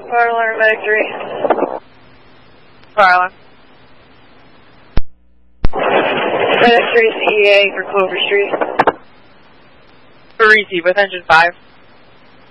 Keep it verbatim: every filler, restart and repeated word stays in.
Fire alarm, Medic three. Fire alarm. Medic three, C E A for Clover Street. Parisi with engine five.